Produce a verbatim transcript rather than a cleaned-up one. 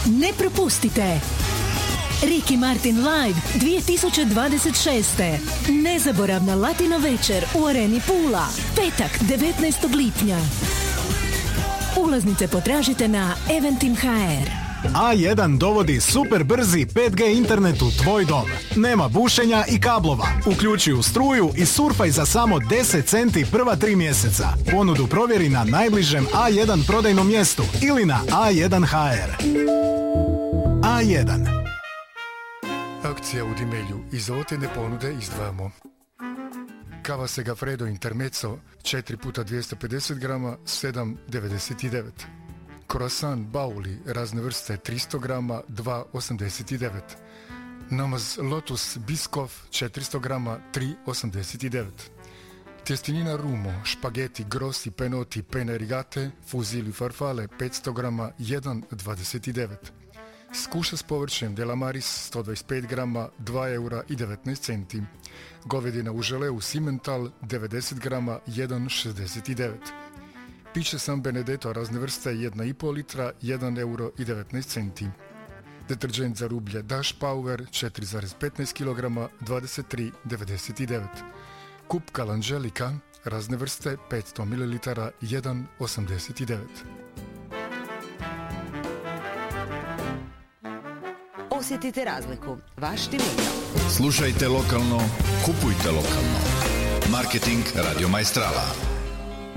Ne propustite! Ricky Martin Live dvije tisuće dvadeset šeste. Nezaboravna latino večer u Areni Pula. Petak, devetnaestog lipnja. Ulaznice potražite na Eventim точка hr. A jedan dovodi super brzi pet G internet u tvoj dom. Nema bušenja i kablova. Uključuju struju i surfaj za samo deset centi prva tri mjeseca. Ponudu provjeri na najbližem A jedan prodajnom mjestu ili na A jedan точка hr. A jedan. Akcija u Dimelju. Iz ovotjedne ponude izdvajamo kava Segafredo Intermezzo četiri puta dvjesto pedeset grama sedam devedeset devet. Croissant Bauli razne vrste tristo grama dva osamdeset devet. Namaz Lotus Biskov četiristo grama tri osamdeset devet. Tjestinina Rumo, špageti Grossi Penoti Pene Rigate, Fusilli Farfale petsto grama jedan dvadeset devet. Skuša s povrćem Delamaris sto dvadeset pet grama dva eura i devetnaest centi. Govedina u želeu Simmental devedeset grama jedan šezdeset devet. Piće San Benedetto razne vrste jedna i pol litra jedan euro i devetnaest centi. Deterđent za rublje Dash Power četiri zarez petnaest kilograma dvadeset tri devedeset devet. Kupka L'Angelica razne vrste petsto mililitara jedan osamdeset devet. Osjetite razliku. Vaš Dimelio. Slušajte lokalno, kupujte lokalno. Marketing Radio Maestrala.